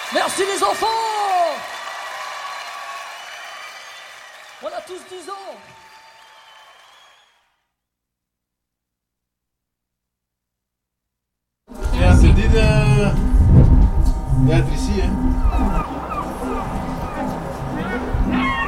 Merci les enfants. On a tous 10 ans. Et on te dit d'être ici, hein.